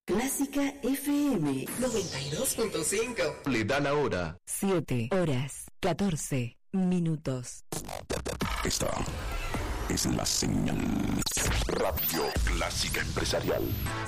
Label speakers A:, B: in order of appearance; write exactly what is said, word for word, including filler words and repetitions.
A: Clásica F M noventa y dos punto cinco.
B: Le da la hora.
C: siete horas, catorce minutos.
D: Esta es la señal.
B: Radio Clásica Empresarial.